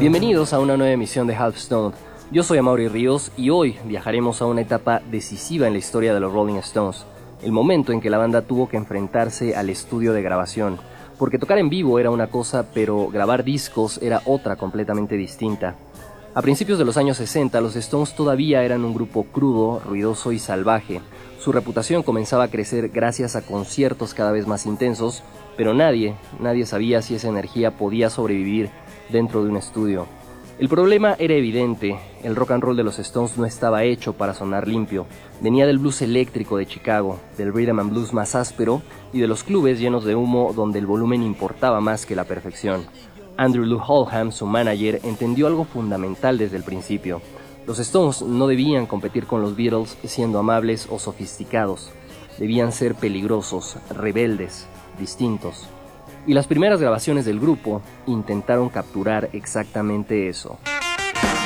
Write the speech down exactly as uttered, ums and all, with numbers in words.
Bienvenidos a una nueva emisión de Half Stoned. Yo soy Amaury Ríos y hoy viajaremos a una etapa decisiva en la historia de los Rolling Stones, el momento en que la banda tuvo que enfrentarse al estudio de grabación, porque tocar en vivo era una cosa, pero grabar discos era otra completamente distinta. A principios de los años sesenta, los Stones todavía eran un grupo crudo, ruidoso y salvaje. Su reputación comenzaba a crecer gracias a conciertos cada vez más intensos, pero nadie, nadie sabía si esa energía podía sobrevivir dentro de un estudio. El problema era evidente: el rock and roll de los Stones no estaba hecho para sonar limpio. Venía del blues eléctrico de Chicago, del rhythm and blues más áspero y de los clubes llenos de humo donde el volumen importaba más que la perfección. Andrew Loog Oldham, su manager, entendió algo fundamental desde el principio. Los Stones no debían competir con los Beatles siendo amables o sofisticados. Debían ser peligrosos, rebeldes, distintos. Y las primeras grabaciones del grupo intentaron capturar exactamente eso.